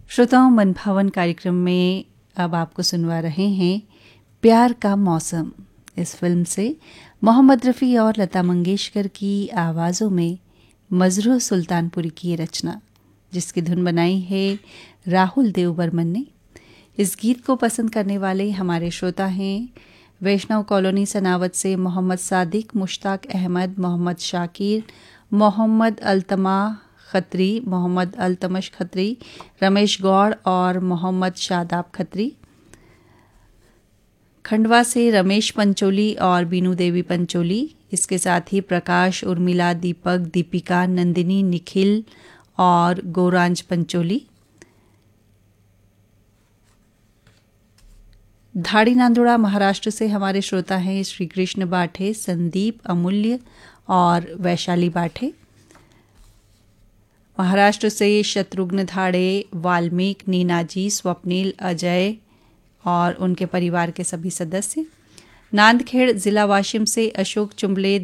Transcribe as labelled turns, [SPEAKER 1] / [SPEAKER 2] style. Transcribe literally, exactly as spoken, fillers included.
[SPEAKER 1] श्रोताओं, मन भावन कार्यक्रम में अब आपको सुनवा रहे हैं प्यार का मौसम। इस फिल्म से मोहम्मद रफ़ी और लता मंगेशकर की आवाज़ों में मजरूह सुल्तानपुरी की ये रचना, जिसकी धुन बनाई है राहुल देव बर्मन ने। इस गीत को पसंद करने वाले हमारे श्रोता हैं वैष्णव कॉलोनी सनावत से मोहम्मद सादिक, मुश्ताक अहमद, मोहम्मद शाकिर, मोहम्मद अल्तमा खत्री, मोहम्मद अल्तमश खत्री, रमेश गौड़ और मोहम्मद शादाब खत्री। खंडवा से रमेश पंचोली और बीनू देवी पंचोली। इसके साथ ही प्रकाश, उर्मिला, दीपक, दीपिका, नंदिनी, निखिल और गौरांज पंचोली। धाड़ी नांदुड़ा महाराष्ट्र से हमारे श्रोता हैं श्री कृष्ण बाठे, संदीप, अमूल्य और वैशाली बाठे। महाराष्ट्र से शत्रुघ्न धाड़े, वाल्मीक, नीनाजी, स्वप्निल, अजय और उनके परिवार के सभी सदस्य। नांदखेड़ जिला वाशिम से अशोक चुंबले,